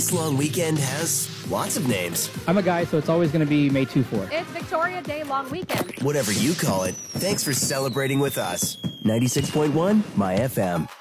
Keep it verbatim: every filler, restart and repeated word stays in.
This long weekend has lots of names. I'm a guy, so it's always going to be May twenty-fourth. It's Victoria Day long weekend. Whatever you call it, thanks for celebrating with us. ninety-six point one My F M.